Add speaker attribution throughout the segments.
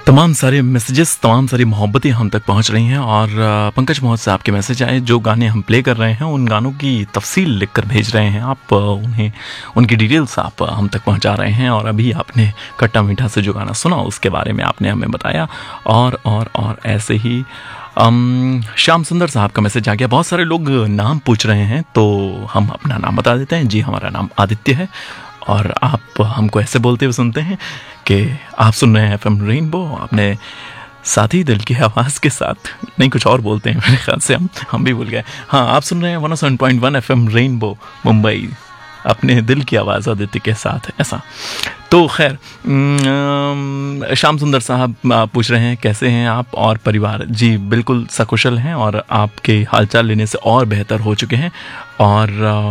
Speaker 1: तमाम सारे मैसेजेस, तमाम सारी मोहब्बतें हम तक पहुंच रही हैं और पंकज मोहन से आपके मैसेज आए। जो गाने हम प्ले कर रहे हैं उन गानों की तफसील लिखकर भेज रहे हैं आप, उन्हें उनकी डिटेल्स आप हम तक पहुंचा रहे हैं। और अभी आपने खट्टा मीठा से जो गाना सुना उसके बारे में आपने हमें बताया। और ऐसे ही श्याम सुंदर साहब का मैसेज आ गया। बहुत सारे लोग नाम पूछ रहे हैं तो हम अपना नाम बता देते हैं। जी, हमारा नाम आदित्य है और आप हमको ऐसे बोलते हुए सुनते हैं कि आप सुन रहे हैं एफएम रेनबो अपने साथी दिल की आवाज़ के साथ। नहीं, कुछ और बोलते हैं मेरे ख्याल से, हम भी भूल गए। हाँ, आप सुन रहे हैं 107.1 एफएम रेनबो मुंबई अपने दिल की आवाज़ आदित्य के साथ, ऐसा। तो खैर, श्याम सुंदर साहब पूछ रहे हैं कैसे हैं आप और परिवार। जी, बिल्कुल सकुशल हैं और आपके हालचाल लेने से और बेहतर हो चुके हैं। और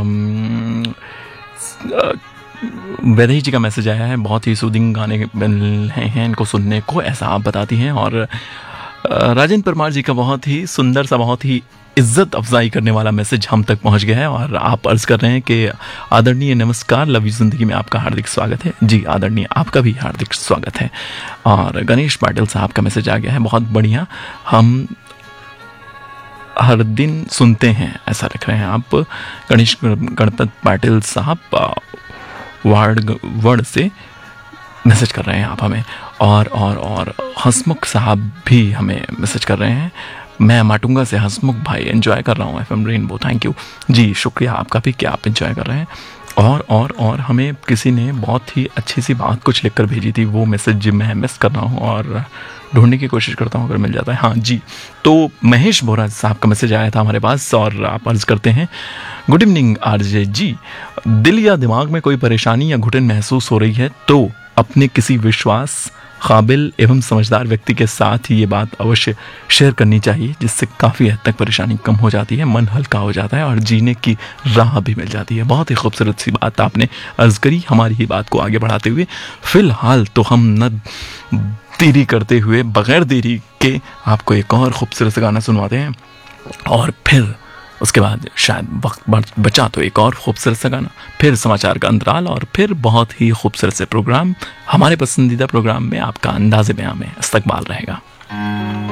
Speaker 1: वैदेही जी का मैसेज आया है, बहुत ही सूदिंग गाने हैं इनको सुनने को, ऐसा आप बताती हैं। और राजेंद्र परमार जी का बहुत ही सुंदर सा, बहुत ही इज्जत अफजाई करने वाला मैसेज हम तक पहुंच गया है और आप अर्ज कर रहे हैं कि आदरणीय नमस्कार, लव यू जिंदगी में आपका हार्दिक स्वागत है। जी आदरणीय, आपका भी हार्दिक स्वागत है। और गणेश पाटिल साहब का मैसेज आ गया है, बहुत बढ़िया, हम हर दिन सुनते हैं, ऐसा लिख रहे हैं आप। गणेश गणपत पाटिल साहब वर्ड से मैसेज कर रहे हैं आप हमें। और हसमुख साहब भी हमें मैसेज कर रहे हैं, मैं माटुंगा से हसमुख भाई एंजॉय कर रहा हूँ एफएम रेनबो, थैंक यू। जी शुक्रिया आपका भी कि आप एंजॉय कर रहे हैं। और हमें किसी ने बहुत ही अच्छी सी बात कुछ लिखकर भेजी थी, वो मैसेज मैं मिस कर रहा हूँ और ढूंढने की कोशिश करता हूँ अगर मिल जाता है। हाँ जी, तो महेश बोरा साहब का मैसेज आया था हमारे पास और आप अर्ज करते हैं, गुड इवनिंग आरजे जी, दिल या दिमाग में कोई परेशानी या घुटन महसूस हो रही है तो अपने किसी विश्वास काबिल एवं समझदार व्यक्ति के साथ ही ये बात अवश्य शेयर करनी चाहिए, जिससे काफ़ी हद तक परेशानी कम हो जाती है, मन हल्का हो जाता है और जीने की राह भी मिल जाती है। बहुत ही खूबसूरत सी बात आपने अर्ज करी हमारी ही बात को आगे बढ़ाते हुए। फिलहाल तो हम न देरी करते हुए, बगैर देरी के आपको एक और खूबसूरत गाना सुनवाते हैं और फिर उसके बाद शायद वक्त बचा तो एक और खूबसूरत सा गाना, फिर समाचार का अंतराल और फिर बहुत ही खूबसूरत से प्रोग्राम, हमारे पसंदीदा प्रोग्राम में आपका अंदाज़े बयां में इस्तकबाल रहेगा।